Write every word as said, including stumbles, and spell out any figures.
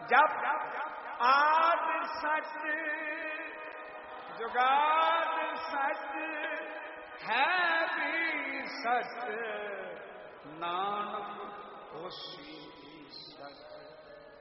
जप आद सच जुगाद सच है भी सच नानक होशियार